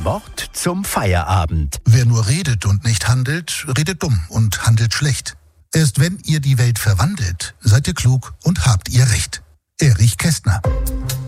Das Wort zum Feierabend. Wer nur redet und nicht handelt, redet dumm und handelt schlecht. Erst wenn ihr die Welt verwandelt, seid ihr klug und habt ihr Recht. Erich Kästner.